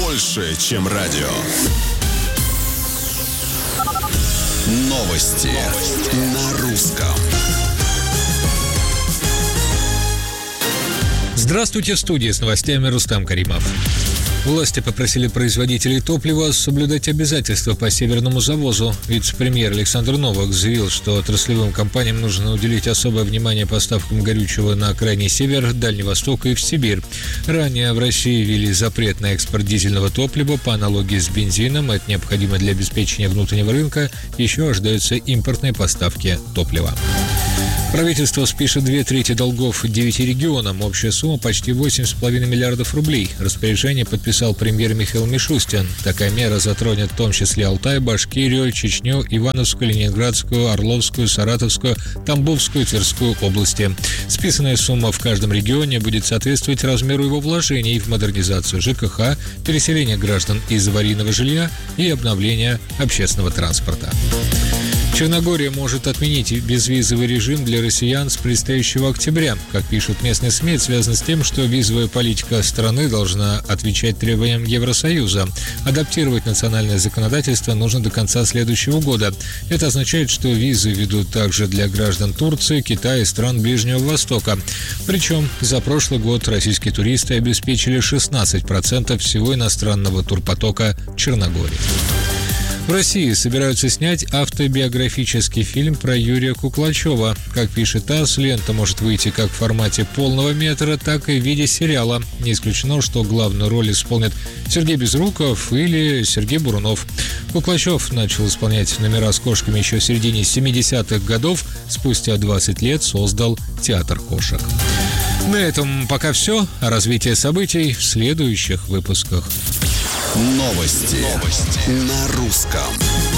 больше, чем радио. Новости на русском. Здравствуйте, в студии с новостями Рустам Каримов. Власти попросили производителей топлива соблюдать обязательства по северному завозу. Вице-премьер Александр Новак заявил, что отраслевым компаниям нужно уделить особое внимание поставкам горючего на крайний север, Дальний Восток и в Сибирь. Ранее в России ввели запрет на экспорт дизельного топлива по аналогии с бензином. Это необходимо для обеспечения внутреннего рынка. Еще ожидаются импортные поставки топлива. Правительство спишет 2/3 долгов 9 регионам. Общая сумма почти 8,5 миллиардов рублей. Распоряжение подписал премьер Михаил Мишустин. Такая мера затронет в том числе Алтай, Башкирию, Чечню, Ивановскую, Ленинградскую, Орловскую, Саратовскую, Тамбовскую, Тверскую области. Списанная сумма в каждом регионе будет соответствовать размеру его вложений в модернизацию ЖКХ, переселение граждан из аварийного жилья и обновление общественного транспорта. Черногория может отменить безвизовый режим для россиян с предстоящего октября. Как пишут местные СМИ, это связано с тем, что визовая политика страны должна отвечать требованиям Евросоюза. Адаптировать национальное законодательство нужно до конца следующего года. Это означает, что визы ведут также для граждан Турции, Китая и стран Ближнего Востока. Причем за прошлый год российские туристы обеспечили 16% всего иностранного турпотока Черногории. В России собираются снять автобиографический фильм про Юрия Куклачева. Как пишет ТАСС, лента может выйти как в формате полного метра, так и в виде сериала. Не исключено, что главную роль исполнят Сергей Безруков или Сергей Бурунов. Куклачев начал исполнять номера с кошками еще в середине 70-х годов. Спустя 20 лет создал театр кошек. На этом пока все. О развитии событий в следующих выпусках. Новости на русском.